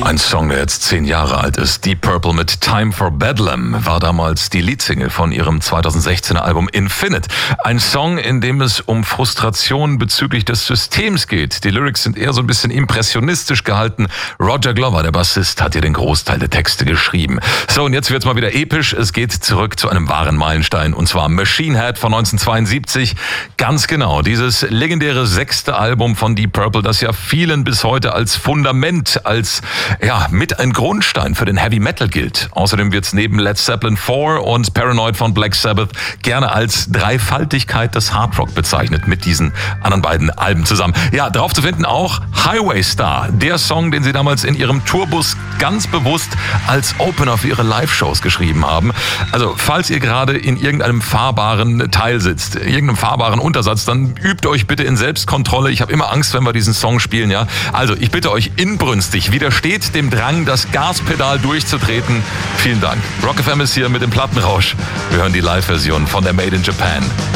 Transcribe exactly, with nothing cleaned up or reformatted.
Ein Song, der jetzt zehn Jahre alt ist. Deep Purple mit Time for Bedlam war damals die Leadsingle von ihrem zweitausendsechzehner Album Infinite. Ein Song, in dem es um Frustration bezüglich des Systems geht. Die Lyrics sind eher so ein bisschen impressionistisch gehalten. Roger Glover, der Bassist, hat hier den Großteil der Texte geschrieben. So, und jetzt wird's mal wieder episch. Es geht zurück zu einem wahren Meilenstein, und zwar Machine Head von neunzehnhundertzweiundsiebzig. Ganz genau, dieses legendäre sechste Album von Deep Purple, das ja vielen bis heute als Fundament, als ja, mit ein Grundstein für den Heavy Metal gilt. Außerdem wird's neben Led Zeppelin vier und Paranoid von Black Sabbath gerne als Dreifaltigkeit des Hard Rock bezeichnet, mit diesen anderen beiden Alben zusammen. Ja, drauf zu finden auch Highway Star, der Song, den sie damals in ihrem Tourbus ganz bewusst als Opener für ihre Live-Shows geschrieben haben. Also, falls ihr gerade in irgendeinem fahrbaren Teil sitzt, irgendeinem fahrbaren Untersatz, dann übt euch bitte in Selbstkontrolle. Ich habe immer Angst, wenn wir diesen Song spielen, ja. Also, ich bitte euch inbrünstig, widersteht dem Drang, das Gaspedal durchzutreten. Vielen Dank. Rock F M ist hier mit dem Plattenrausch. Wir hören die Live-Version von der Made in Japan.